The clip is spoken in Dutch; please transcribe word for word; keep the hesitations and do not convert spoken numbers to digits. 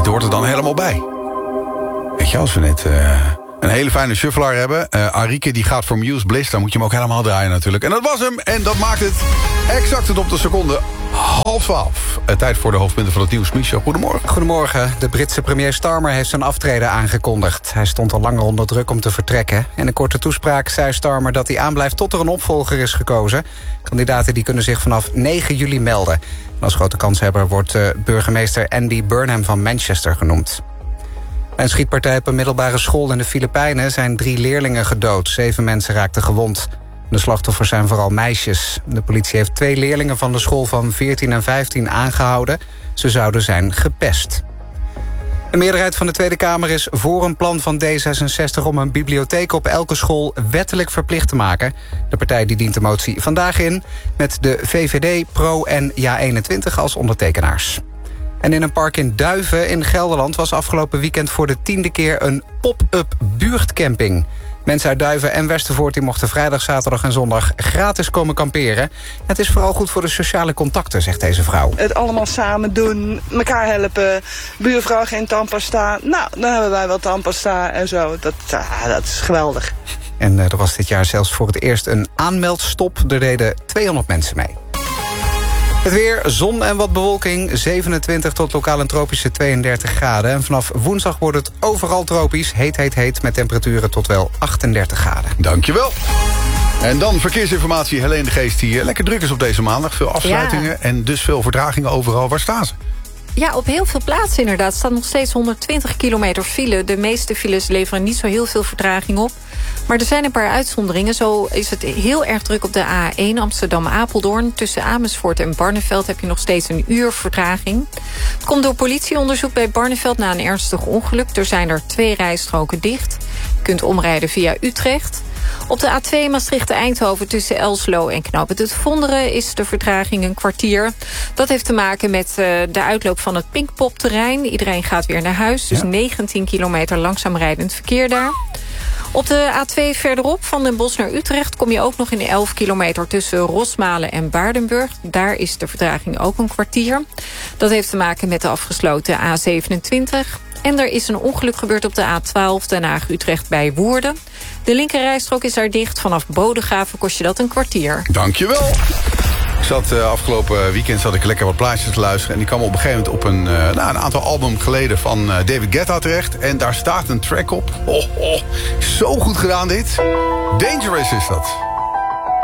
hoort er dan helemaal bij. Weet je, als we net uh, een hele fijne shuffelaar hebben... Uh, Arieke die gaat voor Muse Bliss, dan moet je hem ook helemaal draaien natuurlijk. En dat was hem, en dat maakt het exact het op de seconde half twaalf. Uh, tijd voor de hoofdpunten van het nieuws. Michel, goedemorgen. Goedemorgen. De Britse premier Starmer heeft zijn aftreden aangekondigd. Hij stond al langer onder druk om te vertrekken. In een korte toespraak zei Starmer dat hij aanblijft tot er een opvolger is gekozen. Kandidaten die kunnen zich vanaf negen juli melden. En als grote kanshebber wordt uh, burgemeester Andy Burnham van Manchester genoemd. Bij een schietpartij op een middelbare school in de Filipijnen zijn drie leerlingen gedood. Zeven mensen raakten gewond. De slachtoffers zijn vooral meisjes. De politie heeft twee leerlingen van de school van veertien en vijftien aangehouden. Ze zouden zijn gepest. De meerderheid van de Tweede Kamer is voor een plan van D zesenzestig... om een bibliotheek op elke school wettelijk verplicht te maken. De partij die dient de motie vandaag in... met de V V D, Pro en Ja eenentwintig als ondertekenaars. En in een park in Duiven in Gelderland was afgelopen weekend voor de tiende keer een pop-up buurtcamping. Mensen uit Duiven en Westervoort die mochten vrijdag, zaterdag en zondag gratis komen kamperen. Het is vooral goed voor de sociale contacten, zegt deze vrouw. Het allemaal samen doen, elkaar helpen, buurvrouw geen tandpasta. Nou, dan hebben wij wel tandpasta en zo. Dat, ah, dat is geweldig. En uh, er was dit jaar zelfs voor het eerst een aanmeldstop. Er deden tweehonderd mensen mee. Het weer, zon en wat bewolking, zevenentwintig tot lokaal en tropische tweeëndertig graden. En vanaf woensdag wordt het overal tropisch, heet, heet, heet... met temperaturen tot wel achtendertig graden. Dankjewel. En dan verkeersinformatie, Helene de Geest, die lekker druk is op deze maandag. Veel afsluitingen ja. en dus veel vertragingen overal. Waar staan ze? Ja, op heel veel plaatsen inderdaad. Er staat nog steeds honderdtwintig kilometer file. De meeste files leveren niet zo heel veel vertraging op. Maar er zijn een paar uitzonderingen. Zo is het heel erg druk op de A één Amsterdam-Apeldoorn. Tussen Amersfoort en Barneveld heb je nog steeds een uur vertraging. Het komt door politieonderzoek bij Barneveld na een ernstig ongeluk. Er zijn er twee rijstroken dicht. Je kunt omrijden via Utrecht. Op de A twee Maastricht-Eindhoven tussen Elslo en Knoopend het Vonderen is de vertraging een kwartier. Dat heeft te maken met uh, de uitloop van het Pinkpop-terrein. Iedereen gaat weer naar huis, dus ja. negentien kilometer langzaam rijdend verkeer daar. Op de A twee verderop van Den Bosch naar Utrecht kom je ook nog in elf kilometer tussen Rosmalen en Baardenburg. Daar is de vertraging ook een kwartier. Dat heeft te maken met de afgesloten A zevenentwintig. En er is een ongeluk gebeurd op de A twaalf Den Haag-Utrecht bij Woerden. De linkerrijstrook is daar dicht. Vanaf Bodegraven kost je dat een kwartier. Dankjewel. Ik zat uh, afgelopen weekend zat ik lekker wat plaatjes te luisteren. En ik kwam op een gegeven moment op een, uh, nou, een aantal album geleden van uh, David Guetta terecht. En daar staat een track op. Oh, oh, zo goed gedaan dit. Dangerous is dat.